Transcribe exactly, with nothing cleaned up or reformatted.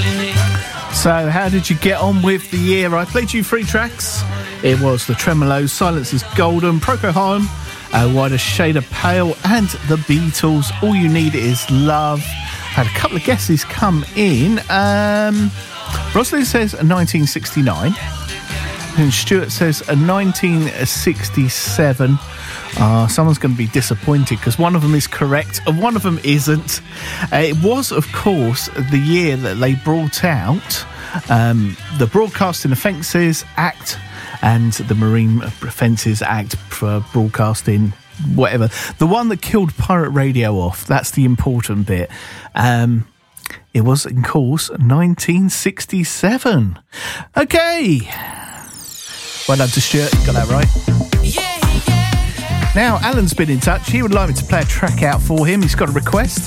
So, how did you get on with the year? I played you three tracks. It was The Tremeloes, Silence is Golden, Procol Harum, uh, Whiter Shade of Pale, and The Beatles, All You Need Is Love. Had a couple of guesses come in. Um, Rosalind says nineteen sixty-nine. And Stuart says nineteen sixty-seven. Uh, someone's going to be disappointed because one of them is correct and one of them isn't. Uh, it was, of course, the year that they brought out um, the Broadcasting Offences Act and the Marine Offences Act for broadcasting, whatever. The one that killed pirate radio off. That's the important bit. Um, it was, of course, nineteen sixty-seven. Okay. Well done to Stuart. Got that right. Yeah, yeah. Now, Alan's been in touch. He would like me to play a track out for him. He's got a request.